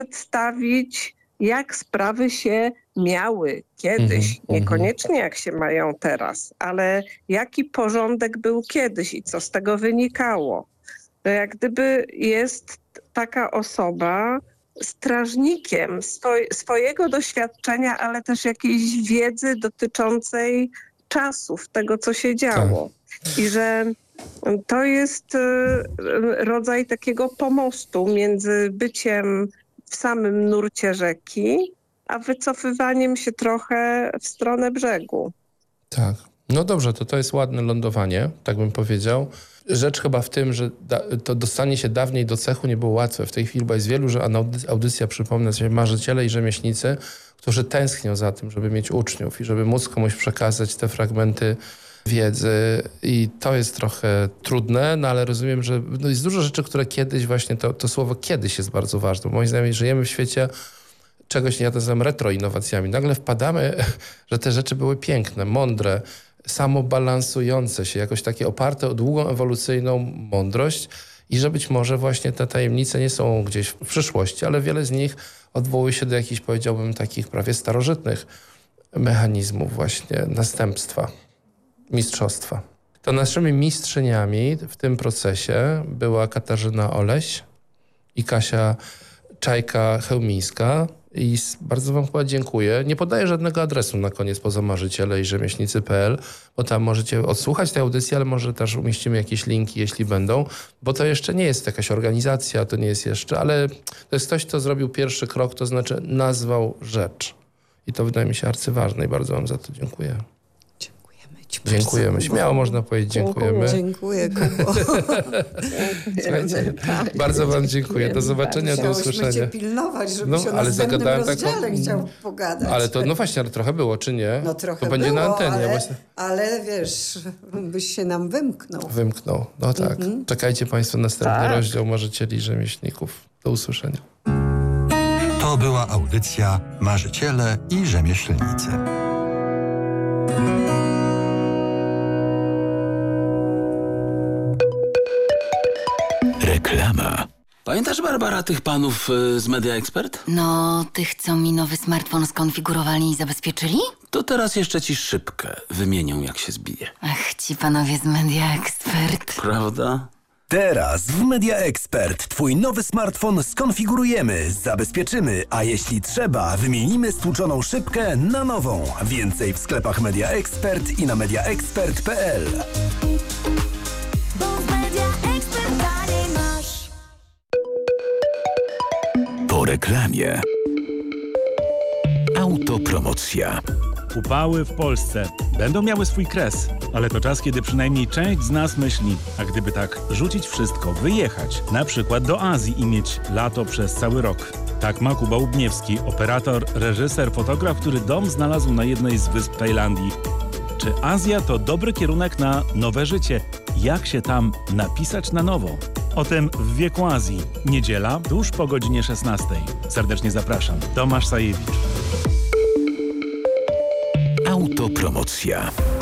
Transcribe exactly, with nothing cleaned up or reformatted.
przedstawić, jak sprawy się miały kiedyś, Mhm, niekoniecznie jak się mają teraz, ale jaki porządek był kiedyś i co z tego wynikało. To jak gdyby jest taka osoba strażnikiem swoj, swojego doświadczenia, ale też jakiejś wiedzy dotyczącej czasów, tego co się działo. I że to jest e, rodzaj takiego pomostu między byciem w samym nurcie rzeki, a wycofywaniem się trochę w stronę brzegu. Tak. No dobrze, to to jest ładne lądowanie, tak bym powiedział. Rzecz chyba w tym, że da, to dostanie się dawniej do cechu nie było łatwe. W tej chwili chyba jest wielu, że audycja, przypomnę sobie, marzyciele i rzemieślnicy, którzy tęsknią za tym, żeby mieć uczniów i żeby móc komuś przekazać te fragmenty wiedzy i to jest trochę trudne, no ale rozumiem, że no jest dużo rzeczy, które kiedyś właśnie, to, to słowo kiedyś jest bardzo ważne. Moim zdaniem żyjemy w świecie czegoś, ja to nazywam retroinnowacjami. Nagle wpadamy, że te rzeczy były piękne, mądre, samobalansujące się, jakoś takie oparte o długą ewolucyjną mądrość i że być może właśnie te tajemnice nie są gdzieś w przyszłości, ale wiele z nich odwołuje się do jakichś, powiedziałbym, takich prawie starożytnych mechanizmów właśnie następstwa, mistrzostwa. To naszymi mistrzyniami w tym procesie była Katarzyna Oleś i Kasia Czajka-Chełmińska. I bardzo wam chyba dziękuję. Nie podaję żadnego adresu na koniec poza marzyciele i rzemieślnicy kropka p l, bo tam możecie odsłuchać tej audycji, ale może też umieścimy jakieś linki, jeśli będą, bo to jeszcze nie jest jakaś organizacja, to nie jest jeszcze, ale to jest ktoś, kto zrobił pierwszy krok, to znaczy nazwał rzecz. I to wydaje mi się arcyważne i bardzo wam za to dziękuję. Dziękujemy. Bardzo, Śmiało można powiedzieć dziękujemy. Dziękuję, Kubo. Słuchajcie, bardzo wam dziękuję. Do zobaczenia, do usłyszenia. Cię pilnować, żebyś No, o ale następnym zagadałem rozdziale taką- chciał pogadać. Ale to, no właśnie, ale trochę było, czy nie? No trochę to będzie było, na antenie. ale, Właśnie. ale wiesz, byś się nam wymknął. Wymknął. No tak. Mhm. Czekajcie państwo na następny Tak. rozdział Marzycieli i Rzemieślników. Do usłyszenia. To była audycja Marzyciele i Rzemieślnicy. Reklama. Pamiętasz, Barbara, tych panów y, z Media Expert? No, tych, co mi nowy smartfon skonfigurowali i zabezpieczyli? To teraz jeszcze ci szybkę wymienią, jak się zbije. Ach, ci panowie z Media Expert. Prawda? Teraz w Media Expert Twój nowy smartfon skonfigurujemy, zabezpieczymy, a jeśli trzeba, wymienimy stłuczoną szybkę na nową. Więcej w sklepach Media Expert i na media expert kropka p l. Po reklamie. Autopromocja. Upały w Polsce będą miały swój kres, ale to czas, kiedy przynajmniej część z nas myśli, a gdyby tak rzucić wszystko, wyjechać, na przykład do Azji i mieć lato przez cały rok. Tak ma Kuba Łubniewski, operator, reżyser, fotograf, który dom znalazł na jednej z wysp Tajlandii. Czy Azja to dobry kierunek na nowe życie? Jak się tam napisać na nowo? O tym w Wieku Azji. Niedziela, tuż po godzinie szesnastej. Serdecznie zapraszam. Tomasz Sajewicz. Autopromocja.